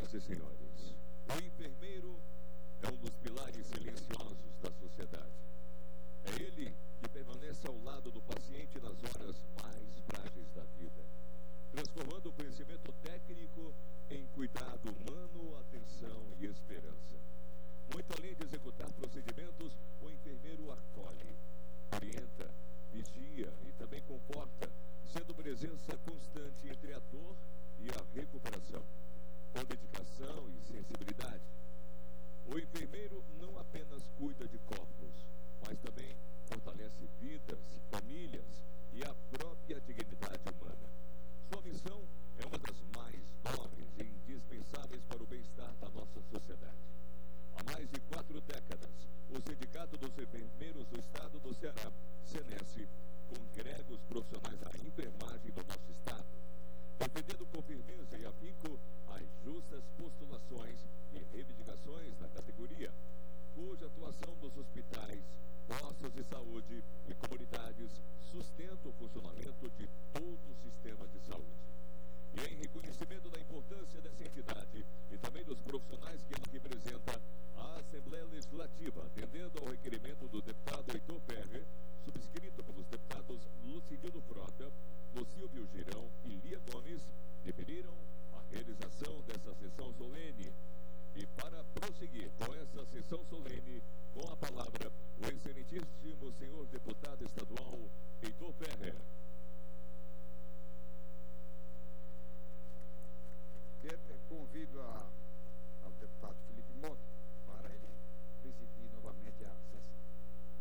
Senhoras e senhores, o enfermeiro é um dos pilares silenciosos da sociedade. É ele que permanece ao lado do paciente nas horas mais frágeis da vida, transformando o conhecimento técnico em cuidado humano, atenção e esperança. Muito além de executar procedimentos, o enfermeiro acolhe, orienta, vigia e também conforta, sendo presença constante entre a dor e a recuperação, com dedicação e sensibilidade. O enfermeiro não apenas cuida de corpos, mas também fortalece vidas, famílias e a própria dignidade humana. Sua missão é uma das mais nobres e indispensáveis para o bem-estar da nossa sociedade. Há mais de 4 décadas, o Sindicato dos Enfermeiros do Estado do Ceará, SENESSE, congrega os profissionais da enfermagem do nosso Estado, defendendo com firmeza e afinco as justas postulações e reivindicações da categoria, cuja atuação nos hospitais, postos de saúde e comunidades sustenta o funcionamento de todo o sistema de saúde. E em reconhecimento da importância dessa entidade e também dos profissionais que ela representa, a Assembleia Legislativa, atendendo ao requerimento do deputado Heitor Ferrer, subscrito pelos deputados Lucinildo Frota, Lucílvio Girão e Lia Gomes, definiram a realização dessa sessão solene. E para prosseguir com essa sessão solene, com a palavra, o excelentíssimo senhor deputado